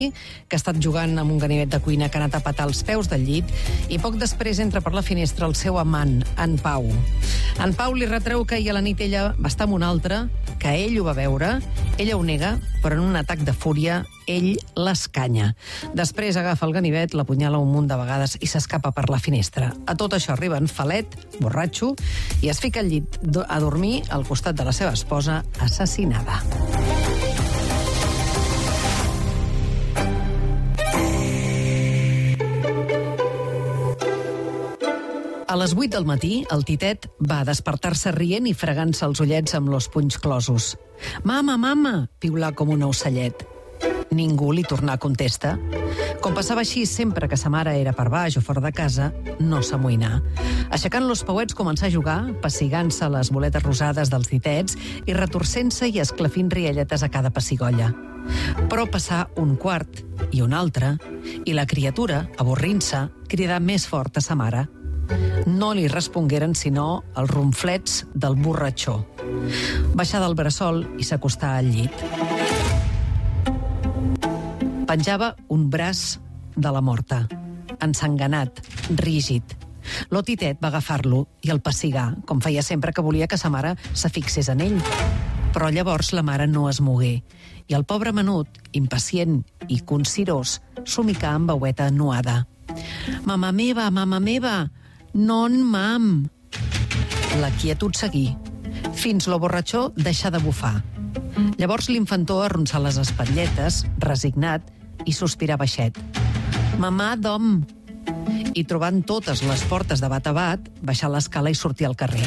que ha estat jugant amb un ganivet de cuina que ha anat a petar als peus del llit, i poc després entra per la finestra el seu amant, en Pau. En Pau li retreu que ahir a la nit ella va estar amb un altre, que ell ho va veure, ella ho nega, però en un atac de fúria ell l'escanya. Després agafa el ganivet, l'apunyala un munt de vegades i s'escapa per la finestra. A tot això arriba en Falet, borratxo, i es fica al llit a dormir al costat de la seva esposa assassinada. A les 8 del matí, el titet va despertar-se rient i fregant-se els ullets amb los punys closos. «Mama, mama!», piulà com un ocellet. Ningú li tornà a contestar. Com passava així sempre que sa mare era per baix o fora de casa, no s'amoïnà. Aixecant los pauets començà a jugar, pessigant-se les boletes rosades dels ditets i retorcent-se i esclafint rialletes a cada pessigolla. Però passà un quart i un altre, i la criatura, avorrint-se, cridà més fort a sa mare. No li respongueren sinó els ronflets del borratxó. Baixà del bressol i s'acostà al llit. Penjava un braç de la morta, ensanganat, rígid. Lo titet va agafar-lo i el pessigà, com feia sempre que volia que sa mare s'afixés en ell. Però llavors la mare no es mogué, i el pobre menut, impacient i consirós, somicà amb veueta nuada. «Mama meva, non mam!» La quietud seguí, fins lo borratxó deixà de bufar. Llavors l'infantó arronsà les espatlletes, resignat, i sospirà baixet. «Mamà, dom!» I trobant totes les portes de bat a bat, baixà l'escala i sortí al carrer.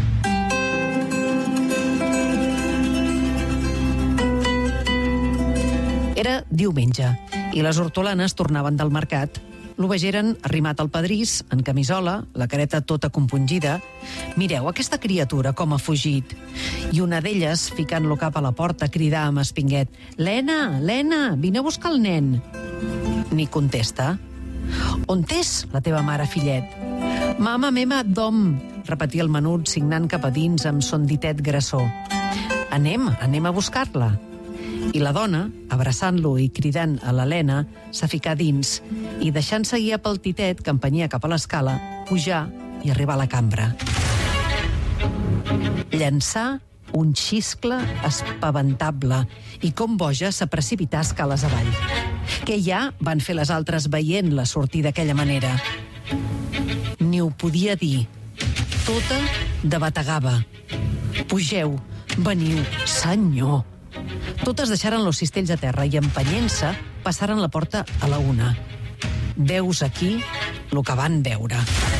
Era diumenge, i les hortolanes tornaven del mercat. L'ovegeren arrimat al pedrís, en camisola, la careta tota compungida. «Mireu aquesta criatura com ha fugit!» I una d'elles, ficant-lo cap a la porta, cridà amb espinguet: «Lena, Lena, vine a buscar el nen!» Ni contesta. «On t'és la teva mare, fillet?» «Mama meva, dom!», repetia el menut, signant cap a dins amb son ditet grassó. Anem a buscar-la!» I la dona, abraçant-lo i cridant a l'Helena, s'ha ficat dins i, deixant-se guiar pel titet que empenyia cap a l'escala, pujar i arribar a la cambra. Llançà un xiscle espaventable i, com boja, se precipità escales avall. «Què hi ha?», van fer les altres veient-la sortir d'aquella manera. Ni ho podia dir. Tota de bategava. «Pugeu, veniu, senyor!» Totes deixaren los cistells a terra i, empenyent-se, passaren la porta a la una. Veus aquí lo que van veure.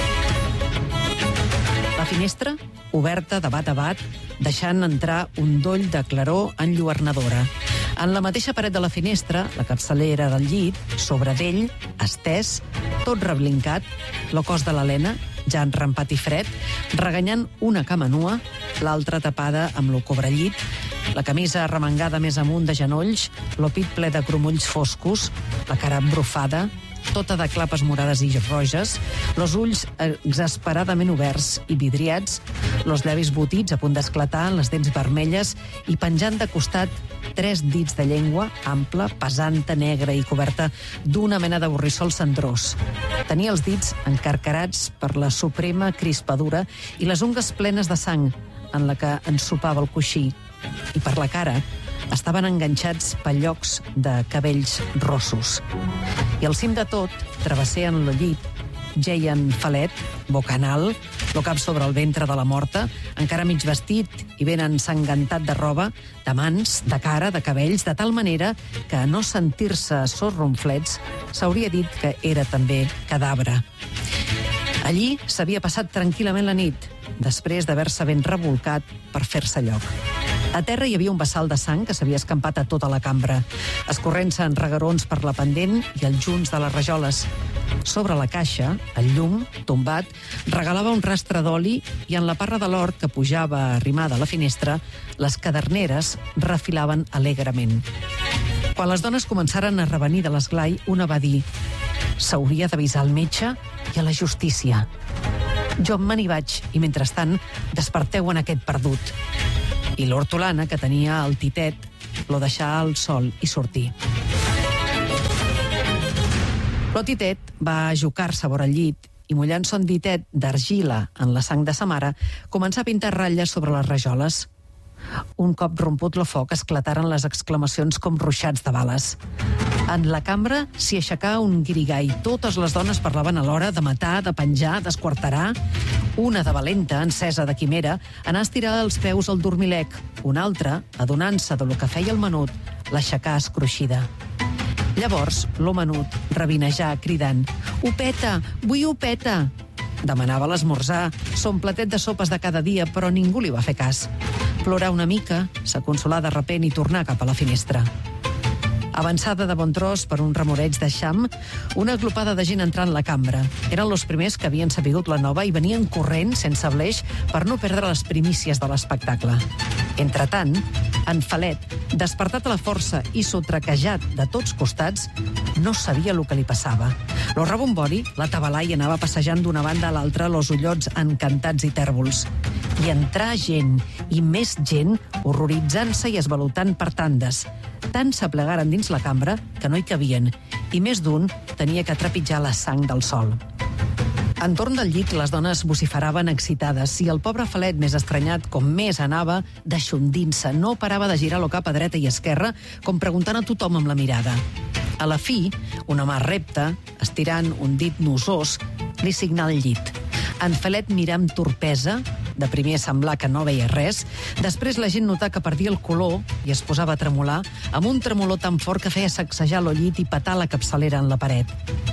La finestra, oberta de bat a bat, deixant entrar un doll de claror enlluernadora. En la mateixa paret de la finestra, la capçalera del llit, sobre d'ell, estès, tot reblincat, lo cos de l'Helena, ja enrampat i fred, reganyant una cama nua, l'altra tapada amb lo cobrellit, la camisa arremangada més amunt de genolls, lo pit ple de grumolls foscos, la cara brufada, tota de clapes morades i roges, los ulls exasperadament oberts i vidriats, los llavis botits a punt d'esclatar, les dents vermelles i penjant de costat 3 dits de llengua, ampla, pesanta, negra i coberta d'una mena de borrissol cendrós. Tenia els dits encarcarats per la suprema crispadura i les ungles plenes de sang en la que ensopava el coixí, i per la cara estaven enganxats pallocs de cabells rossos. I al cim de tot, travesseant el llit, geien Falet, boca en alt, el cap sobre el ventre de la morta, encara mig vestit i ben ensangantat de roba, de mans, de cara, de cabells, de tal manera que, a no sentir-se sos ronflets, s'hauria dit que era també cadàver. Allí s'havia passat tranquil·lament la nit, després d'haver-se ben revolcat per fer-se lloc. A terra hi havia un vessal de sang que s'havia escampat a tota la cambra, escorrent-se en reguerons per la pendent i els junts de les rajoles. Sobre la caixa, el llum, tombat, regalava un rastre d'oli i en la parra de l'hort que pujava arrimada a la finestra, les caderneres refilaven alegrement. Quan les dones començaren a revenir de l'esglai, una va dir: «S'hauria d'avisar al metge i a la justícia. Jo me n'hi vaig i, mentrestant, desperteu en aquest perdut». I l'hortolana, que tenia el titet, lo deixà al sol i sortí. Lo Titet va ajucar-se vora el llit i mullant son ditet d'argila en la sang de sa mare, començà a pintar ratlles sobre les rajoles. Un cop romput lo foc, esclataren les exclamacions com ruixats de bales. En la cambra s'hi aixecà un guirigall. Totes les dones parlaven alhora de matar, de penjar, d'esquarterar. Una de valenta, encesa de quimera, anà a estirar els peus al dormilec. Una altra, adonant-se de lo que feia el menut, l'aixecà escruixida. Llavors, lo menut revinejà cridant: «Opeta, vull opeta!» Demanava l'esmorzar, son platet de sopes de cada dia, però ningú li va fer cas. Plorà una mica, se consolà de repent i tornà cap a la finestra. Avançada de bon tros per un remoreig d'eixam, una aglopada de gent entrà en la cambra. Eren los primers que havien sapigut la nova i venien corrent, sense bleix, per no perdre les primícies de l'espectacle. Entretant, en Felet, despertat a la força i sotraquejat de tots costats, no sabia el que li passava. Lo rebombori, la tabalai, anava passejant d'una banda a l'altra los ullots encantats i tèrbols. I entrà gent, i més gent, horroritzant-se i esvalutant per tandes. Tant s'aplegaren dins la cambra que no hi cabien, i més d'un tenia que trepitjar la sang del sol. Entorn del llit, les dones vociferaven excitades i el pobre Felet, més estranyat com més anava, deixondint-se, no parava de girar lo cap a dreta i esquerra, com preguntant a tothom amb la mirada. A la fi, una mà repta, estirant un dit nosós, li signà el llit. En Felet mirà amb torpesa, de primer semblar que no veia res, després la gent notà que perdia el color i es posava a tremolar, amb un tremolor tan fort que feia sacsejar lo llit i petar la capçalera en la paret.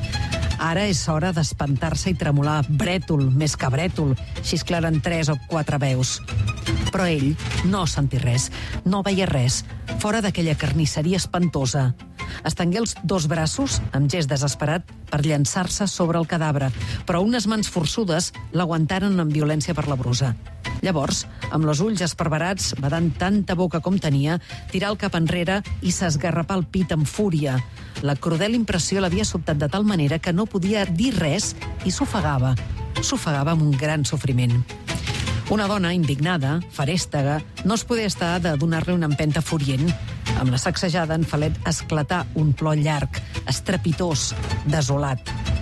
Ara és hora d'espantar-se i tremolar, brètol, més que brètol, xisclaren 3 o 4 veus. Però ell no sentí res, no veia res, fora d'aquella carnisseria espantosa. Estengué els 2 braços, amb gest desesperat, per llançar-se sobre el cadàver, però unes mans forçudes l'aguantaren amb violència per la brusa. Llavors, amb els ulls esparverats, badant tanta boca com tenia, tirà el cap enrere i s'esgarrapà el pit amb fúria. La crudel impressió l'havia sobtat de tal manera que no podia dir res i s'ofegava. S'ofegava amb un gran sofriment. Una dona, indignada, ferèstega, no es podia estar de donar-li una empenta furient. Amb la sacsejada, en Felet esclatà un plor llarg, estrepitós, desolat.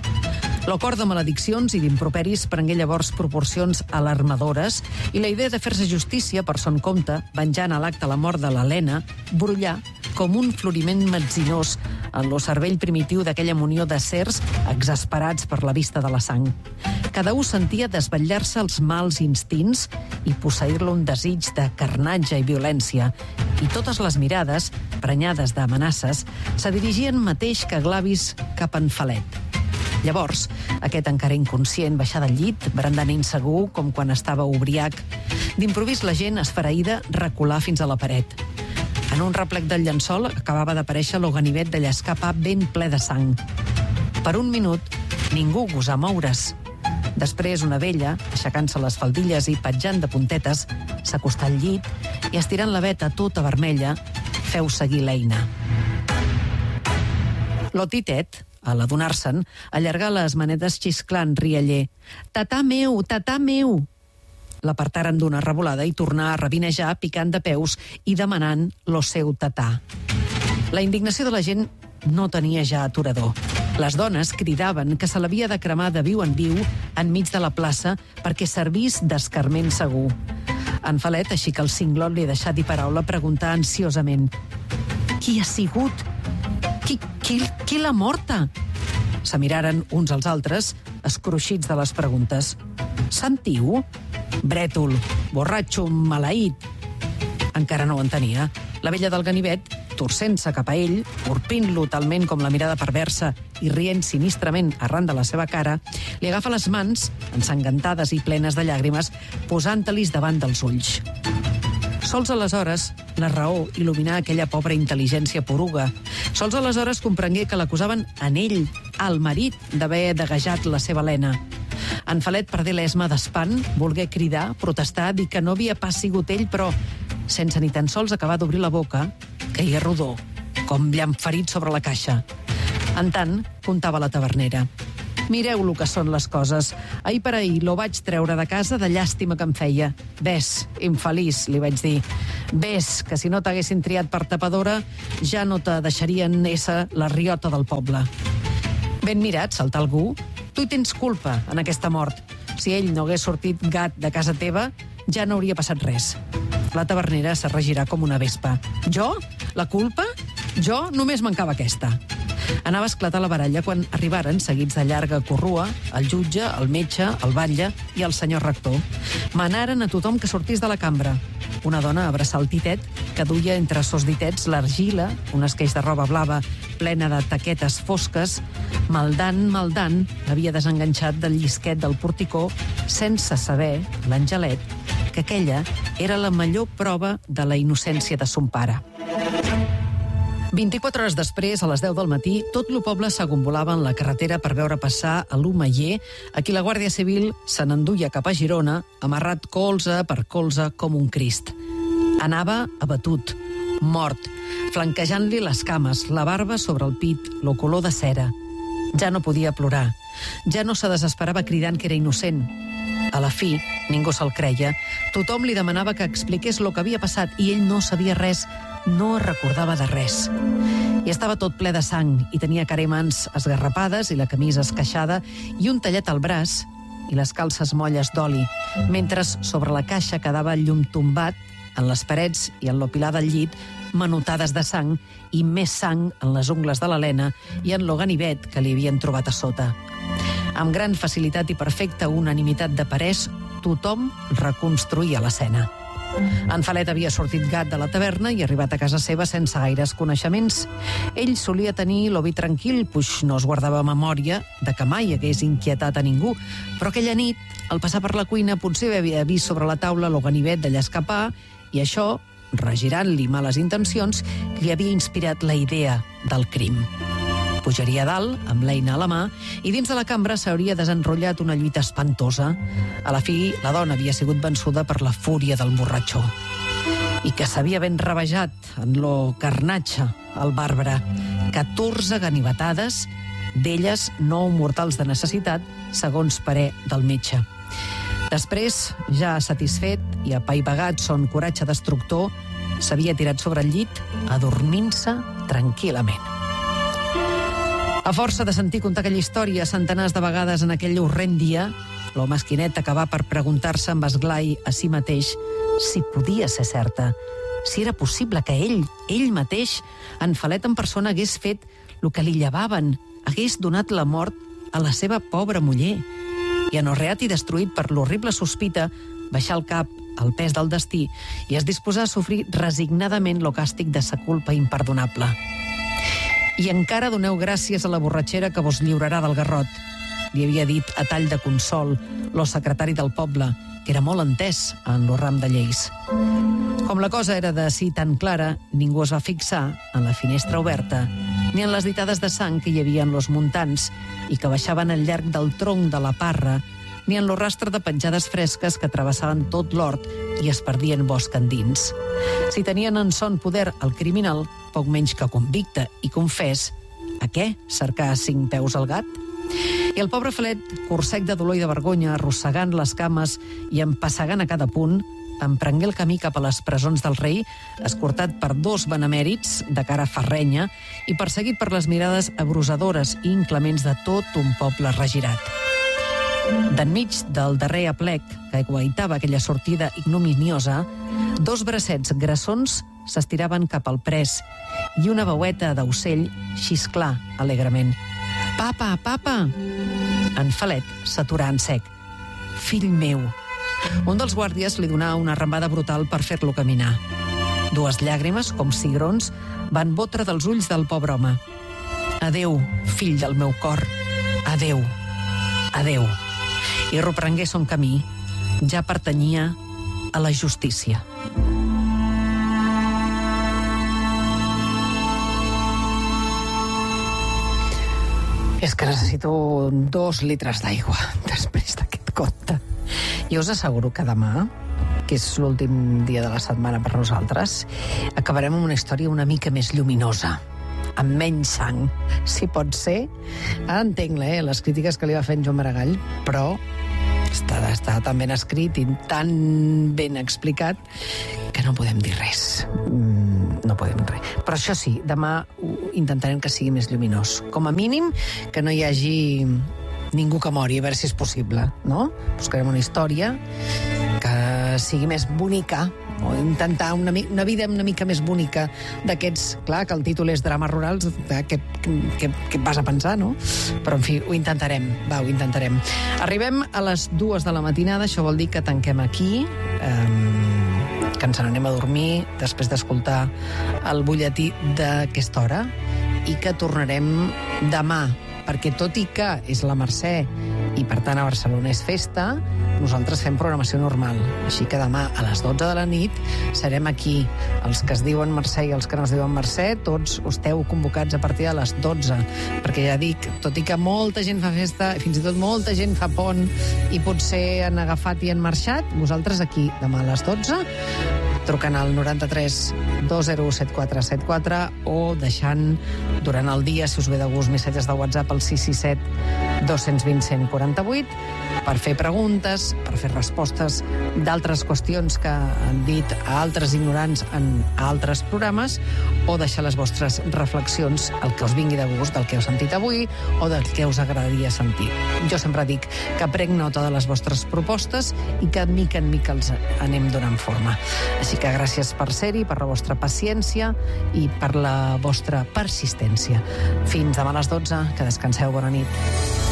Lo cor de malediccions i d'improperis prengué llavors proporcions alarmadores i la idea de fer-se justícia per son compte, venjant a l'acte la mort de l'Helena, brullà com un floriment metzinós en lo cervell primitiu d'aquella munió de sers exasperats per la vista de la sang. Cada un sentia desvetllar-se els mals instints i posseir-lo un desig de carnatge i violència, i totes les mirades, prenyades d'amenaces, se dirigien mateix que glavis cap en Felet. Llavors, aquest encara inconscient baixà del llit, brandant insegur com quan estava ubriac. D'improvís la gent, esfereïda, reculà fins a la paret. En un replec del llençol acabava d'aparèixer lo ganivet de llescar pa ben ple de sang. Per un minut, ningú gosà moure's. Després, una vella, aixecant-se les faldilles i petjant de puntetes, s'acostà al llit i, estirant la veta tota vermella, feu seguir l'eina. Lo Titet, a l'adonar-se'n, allargà les manetes xisclant rialler. «Tatà meu, tatà meu!» L'apartaren d'una revolada i tornà a revinejar picant de peus i demanant lo seu tatà. La indignació de la gent no tenia ja aturador. Les dones cridaven que se l'havia de cremar de viu en viu enmig de la plaça perquè servís d'escarment segur. En Felet, així que el cinglot li deixà dir paraula, preguntar ansiosament: «Qui ha sigut? Qui l'ha morta?» Se miraren uns als altres, escruixits de les preguntes. «Sentiu? Brètol, borratxo, maleït». Encara no ho entenia. La vella del ganivet, torcent-se cap a ell, urpint-lo talment com la mirada perversa i rient sinistrament arran de la seva cara, li agafa les mans, ensangantades i plenes de llàgrimes, posant-li-s davant dels ulls. Sols aleshores la raó il·luminà aquella pobra intel·ligència poruga. Sols aleshores comprengué que l'acusaven en ell, al marit, d'haver degajat la seva Helena. En Felet perdé l'esma d'espant, volgué cridar, protestar, dir que no havia pas sigut ell, però, sense ni tan sols acabar d'obrir la boca, queia rodó, com llamp ferit sobre la caixa. En tant, contava la tavernera: «Mireu lo que són les coses. Ahir per ahir lo vaig treure de casa de llàstima que em feia. Ves, infeliç, li vaig dir. Ves, que si no t'haguessin triat per tapadora, ja no te deixarien ésser la riota del poble. Ben mirat, saltar algú. Tu hi tens culpa en aquesta mort. Si ell no hagués sortit gat de casa teva, ja no hauria passat res. La tavernera se regirà com una vespa. Jo? La culpa? Jo? Només mancava aquesta. Anava a esclatar la baralla quan arribaren, seguits de llarga corrua, el jutge, el metge, el batlle i el senyor rector. Manaren a tothom que sortís de la cambra. Una dona abraçà el titet, que duia entre sos ditets l'argila, un esqueix de roba blava plena de taquetes fosques. Maldant, havia desenganxat del llisquet del porticó, sense saber, l'Angelet, que aquella era la millor prova de la innocència de son pare. 24 hores després, a les 10 del matí, tot el poble s'agombolava en la carretera per veure passar a l'Homeller, a qui la Guàrdia Civil se n'enduia cap a Girona, amarrat colze per colze com un Crist. Anava abatut, mort, flanquejant-li les cames, la barba sobre el pit, lo color de cera. Ja no podia plorar. Ja no se desesperava cridant que era innocent. A la fi, ningú se'l creia. Tothom li demanava que expliqués el que havia passat i ell no sabia res, no recordava de res. I estava tot ple de sang i tenia cara i mans esgarrapades i la camisa esqueixada i un tallet al braç i les calces molles d'oli, mentre sobre la caixa quedava el llum tombat, en les parets i en l'opilar del llit, manotades de sang i més sang en les ungles de l'Helena i en lo ganivet que li havien trobat a sota. Amb gran facilitat i perfecta unanimitat de parers, tothom reconstruïa l'escena. En Felet havia sortit gat de la taverna i arribat a casa seva sense gaires coneixements. Ell solia tenir l'ovi tranquil, puix no es guardava memòria de que mai hagués inquietat a ningú, però aquella nit, al passar per la cuina, potser havia vist sobre la taula lo ganivet de l'escapar i això, regirant-li males intencions, li havia inspirat la idea del crim. Pujaria a dalt, amb l'eina a la mà, i dins de la cambra s'hauria desenrotllat una lluita espantosa. A la fi, la dona havia sigut vençuda per la fúria del borratxó. I que s'havia ben rebejat en lo carnatge, el bàrbre. 14 ganivetades, d'elles 9 mortals de necessitat, segons parer del metge. Després, ja satisfet i apaivagat son coratge destructor, s'havia tirat sobre el llit, adormint-se tranquil·lament. A força de sentir contar aquella història centenars de vegades en aquell horrent dia, l'home esquinet acabà per preguntar-se amb esglai a si mateix si podia ser certa, si era possible que ell mateix, en Felet en persona, hagués fet el que li llevaven, hagués donat la mort a la seva pobra muller. I anorreat i destruït per l'horrible sospita, baixar el cap al pes del destí i es disposar a sofrir resignadament lo càstig de sa culpa imperdonable. I encara doneu gràcies a la borratxera que vos lliurarà del garrot, li havia dit a tall de consol lo secretari del poble, que era molt entès en lo ram de lleis. Com la cosa era de si tan clara, ningú es va fixar en la finestra oberta, ni en les ditades de sang que hi havia en los muntants i que baixaven al llarg del tronc de la parra, ni en lo rastre de penjades fresques que travessaven tot l'hort i es perdien bosc endins. Si tenien en son poder el criminal, poc menys que convicte i confés, a què cercar 5 peus al gat? I el pobre Felet, cursec de dolor i de vergonya, arrossegant les cames i empassegant a cada punt, emprengué el camí cap a les presons del rei, escortat per 2 benemèrits de cara ferrenya i perseguit per les mirades abrusadores i inclements de tot un poble regirat. D'enmig del darrer aplec que aguaitava aquella sortida ignominiosa, 2 bracets grassons s'estiraven cap al pres i una veueta d'ocell xisclà alegrement. «Papa, papa!» En Felet s'aturà en sec. «Fill meu!» Un dels guàrdies li donà una arrambada brutal per fer-lo caminar. 2 llàgrimes, com cigrons, van botre dels ulls del pobre home. «Adéu, fill del meu cor! Adéu! Adéu!» I reprengué son camí. Ja pertanyia a la justícia. És que necessito 2 litres d'aigua després d'aquest conte. Jo us asseguro que demà, que és l'últim dia de la setmana per nosaltres, acabarem amb una història una mica més lluminosa, amb menys sang, si pot ser. Ara entenc les crítiques que li va fer en Joan Maragall, però està tan ben escrit i tan ben explicat que no podem dir res. podem res. Però això sí, demà intentarem que sigui més lluminós. Com a mínim, que no hi hagi ningú que mori, a veure si és possible, no? Buscarem una història que sigui més bonica, o intentar una vida una mica més bonica d'aquests, clar, que el títol és drames rurals, què vas a pensar, no? Però, en fi, ho intentarem, ho intentarem. Arribem a les 2 de la matinada, això vol dir que tanquem aquí, que ens n'anem a dormir després d'escoltar el butlletí d'aquesta hora i que tornarem demà, perquè tot i que és la Mercè i, per tant, a Barcelona és festa, nosaltres fem programació normal. Així que demà, a les 12 de la nit, serem aquí. Els que es diuen Mercè i els que no es diuen Mercè, tots esteu convocats a partir de les 12, perquè ja dic, tot i que molta gent fa festa, fins i tot molta gent fa pont i potser han agafat i han marxat, vosaltres aquí, demà a les 12, trucant al 93 2017474 o deixant durant el dia, si us ve de gust, missatges de WhatsApp al 667 220 148 per fer preguntes, per fer respostes d'altres qüestions que han dit a altres ignorants en altres programes, o deixar les vostres reflexions, el que us vingui de gust, del que heu sentit avui o del que us agradaria sentir. Jo sempre dic que prenc nota de les vostres propostes i que de mica en mica els anem donant forma. Així que gràcies per ser-hi, per la vostra paciència i per la vostra persistència. Fins demà a les 12, que descanseu, bona nit.